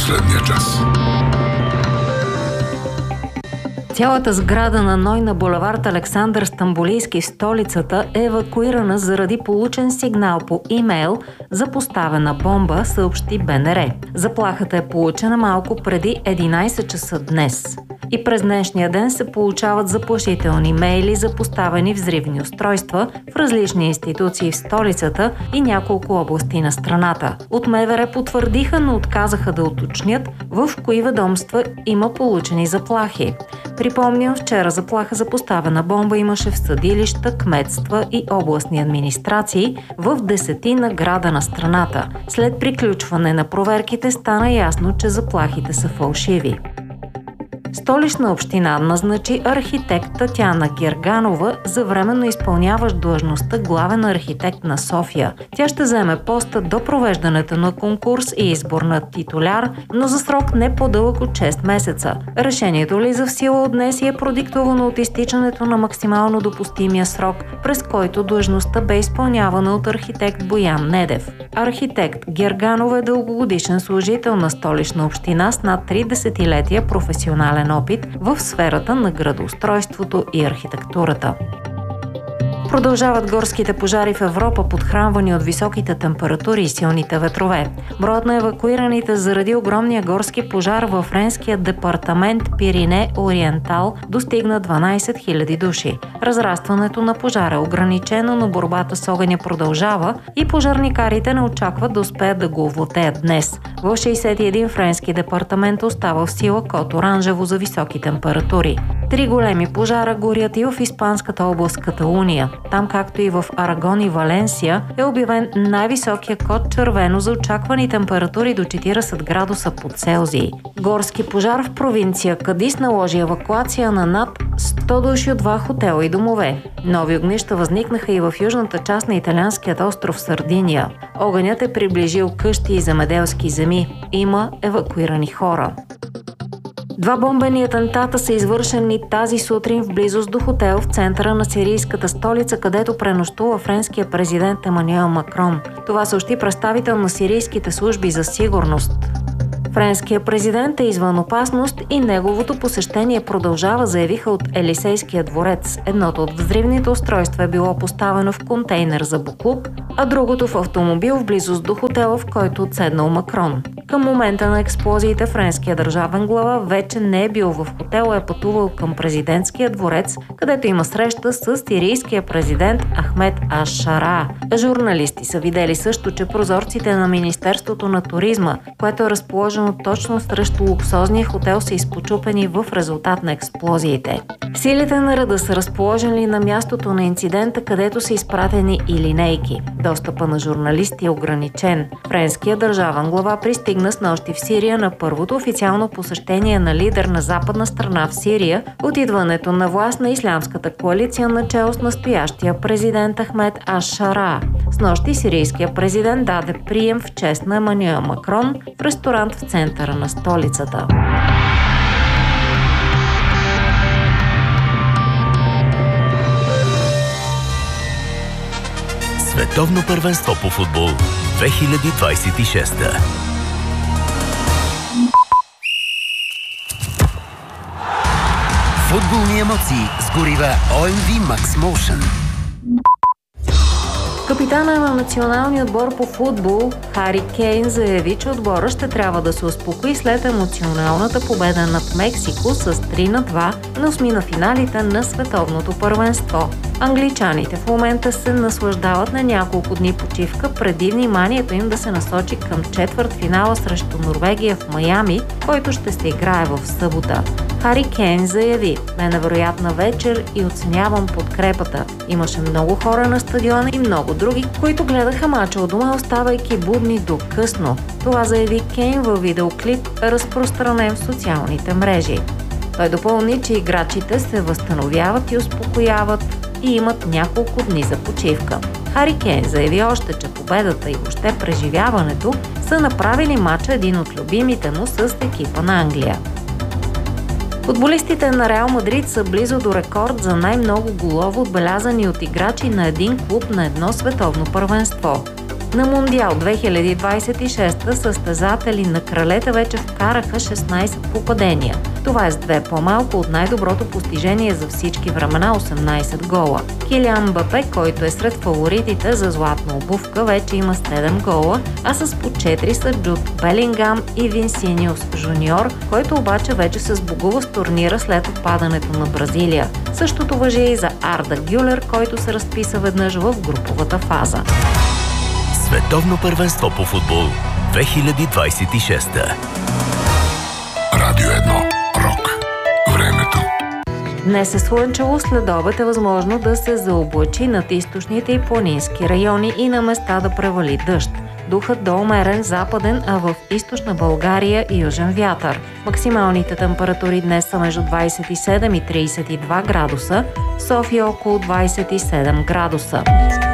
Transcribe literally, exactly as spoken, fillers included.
последния час. Цялата сграда на НОИ на булевард Александър Стамболийски в столицата е евакуирана заради получен сигнал по имейл за поставена бомба, съобщи Б Н Р. Заплахата е получена малко преди единайсет часа днес. И през днешния ден се получават заплашителни мейли за поставени взривни устройства в различни институции в столицата и няколко области на страната. От М В Р потвърдиха, но отказаха да уточнят в кои ведомства има получени заплахи. Припомням, вчера заплаха за поставена бомба имаше в съдилища, кметства и областни администрации в десетина града на страната. След приключване на проверките стана ясно, че заплахите са фалшиви. Столична община назначи архитект Татяна Герганова за временно изпълняващ длъжността главен архитект на София. Тя ще заеме поста до провеждането на конкурс и избор на титуляр, но за срок не по-дълъг от шест месеца. Решението влиза в сила от днес и е продиктовано от изтичането на максимално допустимия срок, през който длъжността бе изпълнявана от архитект Боян Недев. Архитект Герганова е дългогодишен служител на Столична община с над три десетилетия професионален опит в сферата на градоустройството и архитектурата. Продължават горските пожари в Европа, подхранвани от високите температури и силните ветрове. Броят на евакуираните заради огромния горски пожар във френския департамент Пирине Ориентал достигна дванайсет хиляди души. Разрастването на пожара е ограничено, но борбата с огъня продължава и пожарникарите не очакват да успеят да го овладеят днес. В шейсет и един френски департамент остава в сила код оранжево за високи температури. Три големи пожара горят и в испанската област Каталуния. Там, както и в Арагон и Валенсия, е обявен най-високия код червено за очаквани температури до четирийсет градуса по Целзий. Горски пожар в провинция Кадис наложи евакуация на над сто души от два хотела и домове. Нови огнища възникнаха и в южната част на италианският остров Сардиния. Огънят е приближил къщи и земеделски земи. Има евакуирани хора. Два бомбени атентата са извършени тази сутрин в близост до хотел в центъра на сирийската столица, където пренощува френския президент Емануел Макрон. Това съобщи представител на сирийските служби за сигурност. Френският президент е извън опасност и неговото посещение продължава, заявиха от Елисейския дворец. Едното от взривните устройства е било поставено в контейнер за боклук, а другото в автомобил в близост до хотела, в който отседнал Макрон. Към момента на експлозиите френският държавен глава вече не е бил в хотела, е пътувал към президентския дворец, където има среща с сирийския президент Ахмед Аш-Шара. Журналисти са видели също, че прозорците на Министерството на туризма, което е разположено точно срещу луксозния хотел, са изпочупени в резултат на експлозиите. Силите на реда са разположени на мястото на инцидента, където са изпратени и линейки. Достъпа на журналисти е ограничен. Френският държавен глава пристигна снощи в Сирия на първото официално посещение на лидер на западна страна в Сирия от идването на власт на ислямската коалиция начело с настоящия президент Ахмед Аш-Шара. Снощи сирийският президент даде прием в чест на Емануел Макрон в ресторант в центъра на столицата. Световно първенство по футбол две хиляди двадесет и шеста. Футболни емоции с горива О Ем Ви Max Motion. Капитана на националния отбор по футбол Хари Кейн заяви, че отбора ще трябва да се успокои след емоционалната победа над Мексико с три на два на осми на финалите на световното първенство. Англичаните в момента се наслаждават на няколко дни почивка преди вниманието им да се насочи към четвъртфинала срещу Норвегия в Майами, който ще се играе в събота. Хари Кейн заяви: "Бе невероятна вечер и оценявам подкрепата. Имаше много хора на стадиона и много други, които гледаха мача от дома, оставайки будни до късно." Това заяви Кейн във видеоклип, разпространен в социалните мрежи. Той допълни, че играчите се възстановяват и успокояват и имат няколко дни за почивка. Хари Кейн заяви още, че победата и въобще преживяването са направили мача един от любимите му с екипа на Англия. Футболистите на Реал Мадрид са близо до рекорд за най-много голове, отбелязани от играчи на един клуб на едно световно първенство. На Мондиал две хиляди двадесет и шеста състезатели на кралете вече вкараха шестнадесет попадения. Това е с две по-малко от най-доброто постижение за всички времена – осемнадесет гола. Килиан Мбапе, който е сред фаворитите за златна обувка, вече има седем гола, а с по четири са Джуд Белингам и Винсиниус Жуниор, който обаче вече се сбогува с турнира след отпадането на Бразилия. Същото важи и за Арда Гюлер, който се разписа веднъж в груповата фаза. Световно първенство по футбол две хиляди двадесет и шеста. Радио едно. Рок. Времето. Днес е слънчево, след обед е възможно да се заоблачи над източните и планински райони и на места да превали дъжд. Духът до умерен западен, а в източна България и южен вятър. Максималните температури днес са между двадесет и седем и тридесет и два градуса, в София около двадесет и седем градуса.